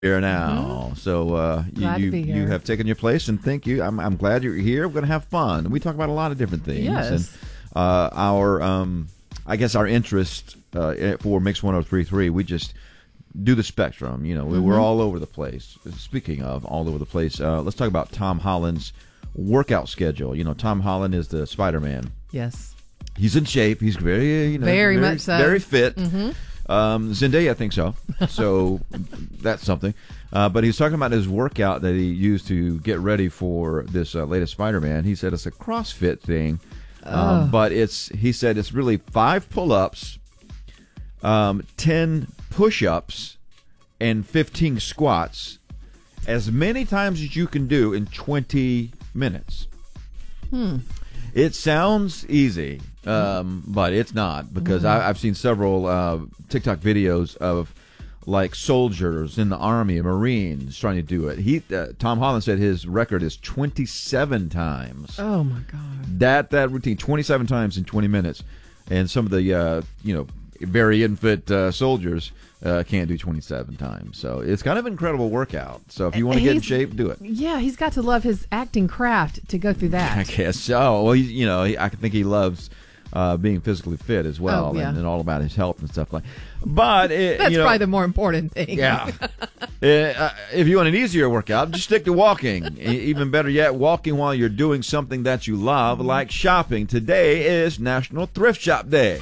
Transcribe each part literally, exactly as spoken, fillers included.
here now. Mm-hmm. So uh, you you, you have taken your place, and thank you. I'm I'm glad you're here. We're going to have fun. We talk about a lot of different things. Yes. And uh, our um, I guess our interest uh, for Mix one oh three point three, we just do the spectrum. You know, we, mm-hmm. we're all over the place. Speaking of all over the place, uh, let's talk about Tom Holland's workout schedule. You know, Tom Holland is the Spider-Man. Yes. He's in shape. He's very, you know, very, very much so. Very fit. Mm-hmm. Um, Zendaya thinks so. So that's something. Uh, but he's talking about his workout that he used to get ready for this uh, latest Spider-Man. He said it's a CrossFit thing. Um, oh. But it's he said it's really five pull-ups, um, ten push-ups, and fifteen squats, as many times as you can do in twenty minutes. Hmm. It sounds easy, um, but it's not, because mm-hmm. I, I've seen several uh, TikTok videos of like soldiers in the Army, Marines trying to do it. He uh, Tom Holland said his record is twenty-seven times. Oh my God! That that routine, twenty-seven times in twenty minutes, and some of the uh, you know very unfit uh, soldiers uh, can't do twenty-seven times. So it's kind of an incredible workout. So if you want to get in shape, do it. Yeah, he's got to love his acting craft to go through that. I guess so. Well, he, you know, he, I think he loves uh, being physically fit as well, oh, yeah. and, and all about his health and stuff like. But it, that's you know, probably the more important thing. Yeah. uh, if you want an easier workout, just stick to walking. Even better yet, walking while you're doing something that you love, like shopping. Today is National Thrift Shop Day.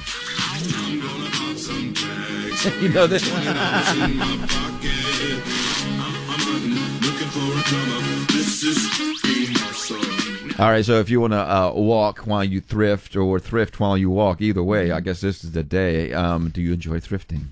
You know this. All right, so if you want to uh, walk while you thrift, or thrift while you walk, either way, I guess this is the day. Um, do you enjoy thrifting?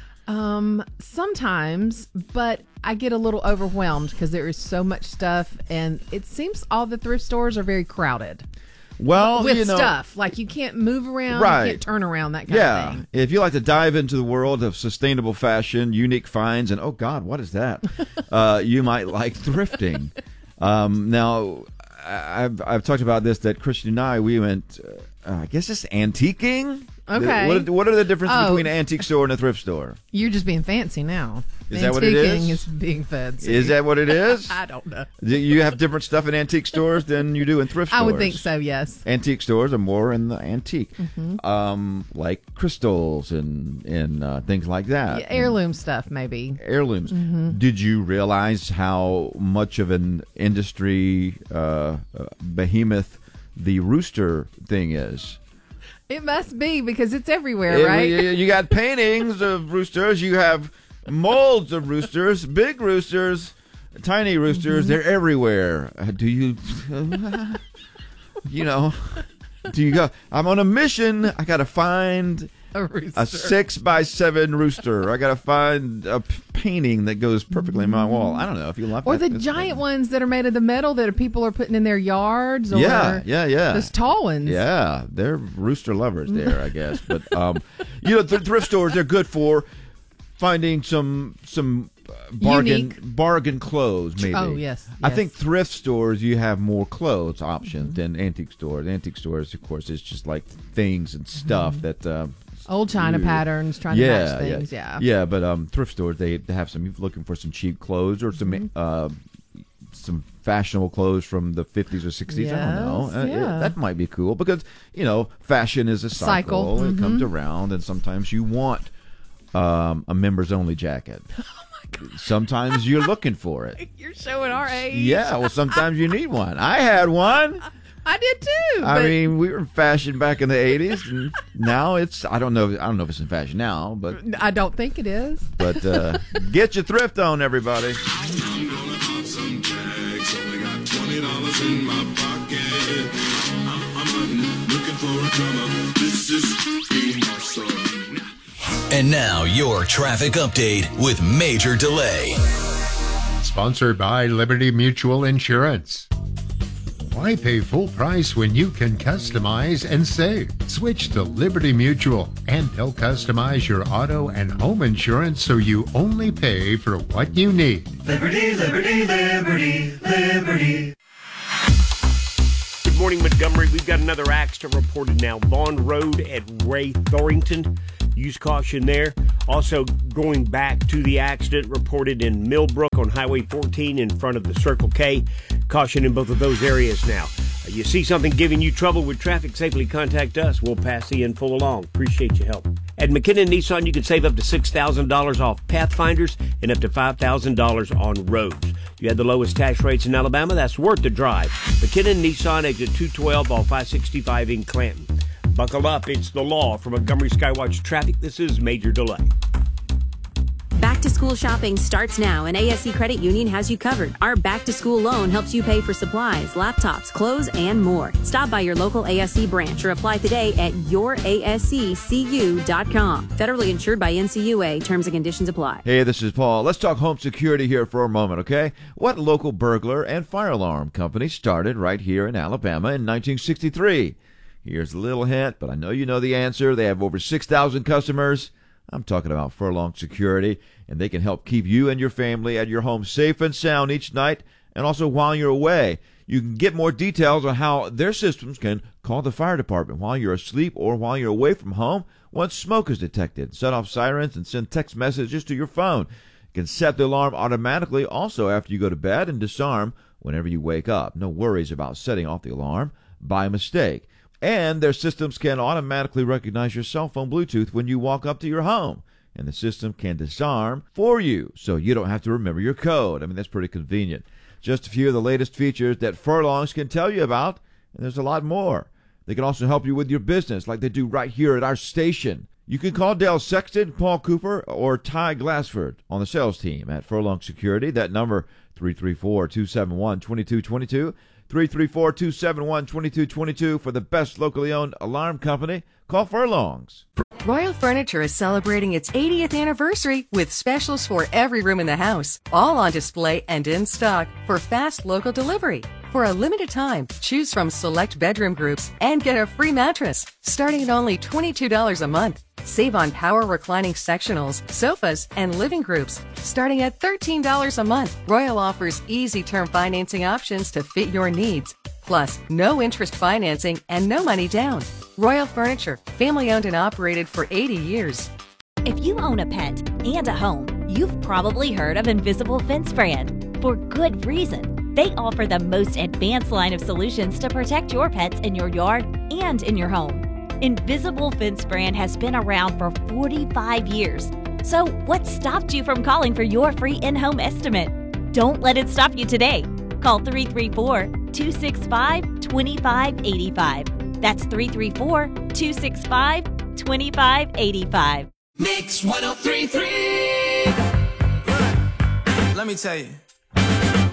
Um, sometimes, but I get a little overwhelmed because there is so much stuff, and it seems all the thrift stores are very crowded. Well, with you know, stuff like you can't move around, right. you can't turn around, that kind yeah. of thing. If you like to dive into the world of sustainable fashion, unique finds, and oh God, what is that? uh, you might like thrifting. Um, now, I've I've talked about this, that Christian and I, we went, uh, I guess it's antiquing. Okay. What, what are the differences oh. between an antique store and a thrift store? You're just being fancy now. Is that what it is? Antiquing is being fancy. Is that what it is? I don't know. Do you have different stuff in antique stores than you do in thrift stores? I would think so, yes. Antique stores are more in the antique, mm-hmm. um, like crystals and and uh, things like that. Yeah, heirloom stuff, maybe. Heirlooms. Mm-hmm. Did you realize how much of an industry uh, uh, behemoth the rooster thing is? It must be, because it's everywhere, It- right? You, you got paintings of roosters. You have molds of roosters, big roosters, tiny roosters. Mm-hmm. They're everywhere. Uh, do you, uh, you know, do you go? I'm on a mission. I got to find a, rooster. a six by seven rooster. I got to find a p- painting that goes perfectly in my wall. I don't know if you love Or that. the giant ones that are made of the metal that people are putting in their yards. Or Yeah, yeah, yeah. those tall ones. Yeah, they're rooster lovers there, I guess. But um, you know, th- thrift stores, they're good for finding some some uh, bargain Unique. bargain clothes, maybe. Oh, yes, I yes. think thrift stores, you have more clothes options mm-hmm. than antique stores. Antique stores, of course, is just like things and stuff mm-hmm. that. Uh, Old China you, patterns, trying yeah, to match things. Yeah, yeah, yeah. But um, thrift stores, they have some. If you're looking for some cheap clothes or some. Mm-hmm. Uh, some fashionable clothes from the fifties or sixties. Yes, I don't know. Uh, yeah. it, that might be cool, because, you know, fashion is a cycle. Cycle. It Mm-hmm. comes around, and sometimes you want um, a members-only jacket. Oh, my God. Sometimes you're looking for it. You're showing our age. Yeah, well, sometimes you need one. I had one. I did too. I but mean, we were in fashion back in the eighties, and now it's, I don't know, I don't know if it's in fashion now, but. I don't think it is. But uh, get your thrift on, everybody. twenty dollars in my pocket. I'm, I'm looking for a come up. This is Be My Son. And now your traffic update with Major Delay. Sponsored by Liberty Mutual Insurance. Why pay full price when you can customize and save? Switch to Liberty Mutual, and they'll customize your auto and home insurance so you only pay for what you need. Liberty, liberty, liberty, liberty. Good morning, Montgomery. We've got another accident reported now. Vaughn Road at Ray Thorington. Use caution there. Also, going back to the accident reported in Millbrook on Highway fourteen in front of the Circle K. Caution in both of those areas now. Uh, you see something giving you trouble with traffic, safely contact us. We'll pass the info along. Appreciate your help. At McKinnon Nissan, you can save up to six thousand dollars off Pathfinders and up to five thousand dollars on roads. You had the lowest tax rates in Alabama. That's worth the drive. McKinnon Nissan, exit two twelve off I sixty-five in Clanton. Buckle up. It's the law. From Montgomery Skywatch Traffic, this is Major Delay. Back to school shopping starts now, and A S C Credit Union has you covered. Our back to school loan helps you pay for supplies, laptops, clothes, and more. Stop by your local A S C branch or apply today at your A S C C U dot com. Federally insured by N C U A. Terms and conditions apply. Hey, this is Paul. Let's talk home security here for a moment, okay? What local burglar and fire alarm company started right here in Alabama in nineteen sixty-three? Here's a little hint, but I know you know the answer. They have over six thousand customers. I'm talking about Furlong Security, and they can help keep you and your family at your home safe and sound each night, and also while you're away. You can get more details on how their systems can call the fire department while you're asleep or while you're away from home once smoke is detected. Set off sirens and send text messages to your phone. You can set the alarm automatically also after you go to bed and disarm whenever you wake up. No worries about setting off the alarm by mistake. And their systems can automatically recognize your cell phone Bluetooth when you walk up to your home. And the system can disarm for you, so you don't have to remember your code. I mean, that's pretty convenient. Just a few of the latest features that Furlongs can tell you about, and there's a lot more. They can also help you with your business like they do right here at our station. You can call Dale Sexton, Paul Cooper, or Ty Glassford on the sales team at Furlong Security. That number, three three four, two seven one, two two two two. three three four, two seven one, two two two two for the best locally owned alarm company. Call Furlongs. Royal Furniture is celebrating its eightieth anniversary with specials for every room in the house, all on display and in stock for fast local delivery. For a limited time, choose from select bedroom groups and get a free mattress starting at only twenty-two dollars a month. Save on power reclining sectionals, sofas, and living groups starting at thirteen dollars a month. Royal offers easy term financing options to fit your needs. Plus, no interest financing and no money down. Royal Furniture, family owned and operated for eighty years. If you own a pet and a home, you've probably heard of Invisible Fence Brand. For good reason. They offer the most advanced line of solutions to protect your pets in your yard and in your home. Invisible Fence Brand has been around for forty-five years. So what stopped you from calling for your free in-home estimate? Don't let it stop you today. Call three three four, two six five, two five eight five. That's three three four, two six five, two five eight five. Mix one oh three point three. Let me tell you.